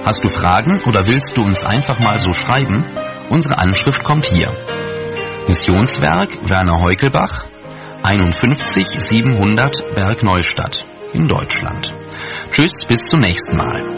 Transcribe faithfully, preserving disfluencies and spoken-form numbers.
Hast du Fragen oder willst du uns einfach mal so schreiben? Unsere Anschrift kommt hier. Missionswerk Werner Heukelbach, einundfünfzig siebenhundert Bergneustadt in Deutschland. Tschüss, bis zum nächsten Mal.